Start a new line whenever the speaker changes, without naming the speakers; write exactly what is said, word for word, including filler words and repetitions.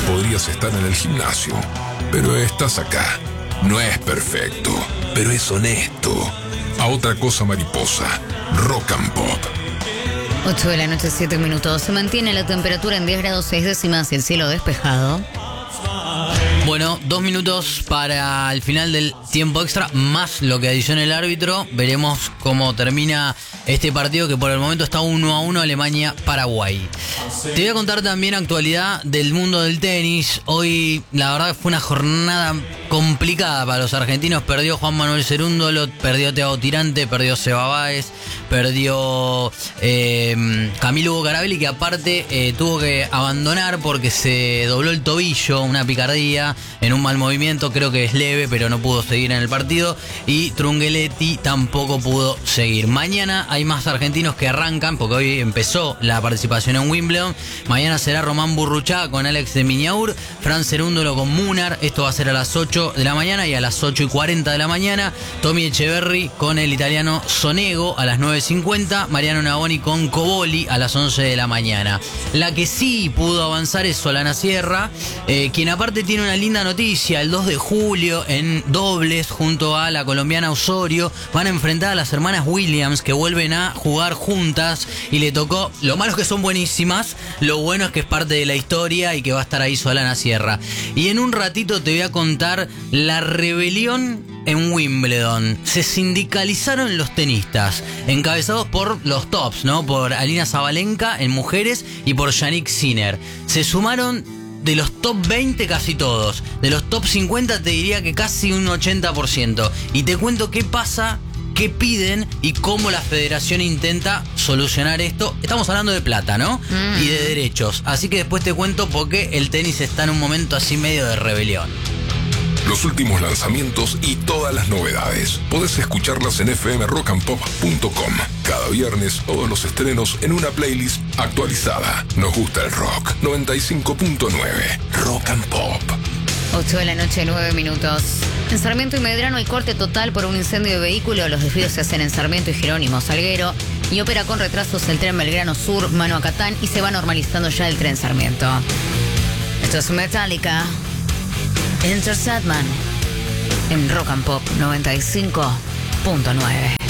Podrías estar en el gimnasio, pero estás acá. No es perfecto, pero es honesto. A otra cosa mariposa. Rock and Pop.
ocho de la noche, siete minutos. Se mantiene la temperatura en diez grados seis décimas y el cielo despejado.
Bueno, dos minutos para el final del tiempo extra, más lo que adicione el árbitro. Veremos cómo termina este partido, que por el momento está uno a uno, Alemania-Paraguay. Te voy a contar también actualidad del mundo del tenis. Hoy, la verdad, fue una jornada complicada para los argentinos. Perdió Juan Manuel Cerúndolo, perdió Thiago Tirante, perdió Seba Báez, perdió eh, Camilo Bucarabelli, que aparte eh, tuvo que abandonar porque se dobló el tobillo, una picardía en un mal movimiento, creo que es leve, pero no pudo seguir en el partido. Y Trungelliti tampoco pudo seguir. Mañana hay más argentinos que arrancan, porque hoy empezó la participación en Wimbledon. Mañana será Román Burruchaga con Alex de Minaur, Fran Cerúndolo con Munar. Esto va a ser a las ocho de la mañana, y a las ocho y cuarenta de la mañana Tommy Echeverry con el italiano Sonego a las nueve cincuenta, Mariano Navoni con Coboli a las once de la mañana. La que sí pudo avanzar es Solana Sierra, eh, quien aparte tiene una linda noticia. El dos de julio en dobles junto a la colombiana Osorio van a enfrentar a las hermanas Williams, que vuelven a jugar juntas, y le tocó. Lo malo es que son buenísimas, lo bueno es que es parte de la historia y que va a estar ahí Solana Sierra. Y en un ratito te voy a contar la rebelión en Wimbledon. Se sindicalizaron los tenistas, encabezados por los tops, ¿no? Por Alina Sabalenka en mujeres y por Yannick Sinner. Se sumaron de los top veinte casi todos. De los top cincuenta te diría que casi un ochenta por ciento. Y te cuento qué pasa, qué piden y cómo la federación intenta solucionar esto. Estamos hablando de plata, ¿no? Mm. Y de derechos. Así que después te cuento por qué el tenis está en un momento así medio de rebelión.
Los últimos lanzamientos y todas las novedades. Podés escucharlas en f m rock and pop punto com. Cada viernes todos los estrenos en una playlist actualizada. Nos gusta el rock. noventa y cinco punto nueve. Rock and Pop.
ocho de la noche, nueve minutos. En Sarmiento y Medrano hay corte total por un incendio de vehículo. Los desvíos se hacen en Sarmiento y Jerónimo Salguero. Y opera con retrasos el tren Belgrano Sur, mano a Catán. Y se va normalizando ya el tren Sarmiento. Esto es Metallica. Enter Sandman en Rock and Pop noventa y cinco punto nueve.